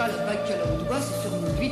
pas la bague qu'elle a au doigt, c'est sur nos